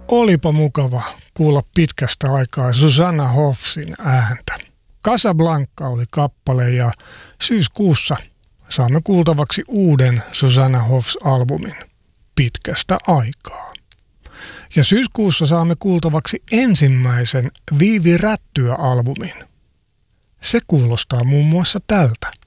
Olipa mukava kuulla pitkästä aikaa Susanna Hoffsin ääntä. Casablanca oli kappale ja syyskuussa saamme kuultavaksi uuden Susanna Hoffs-albumin pitkästä aikaa. Ja syyskuussa saamme kuultavaksi ensimmäisen Viivi Rättyä-albumin. Se kuulostaa muun muassa tältä.